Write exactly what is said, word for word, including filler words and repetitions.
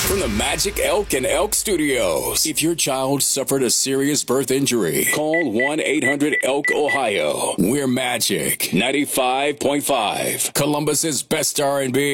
From the Magic Elk and Elk Studios. If your child suffered a serious birth injury, call one eight hundred elk ohio. We're Magic ninety-five point five, Columbus's best R and B.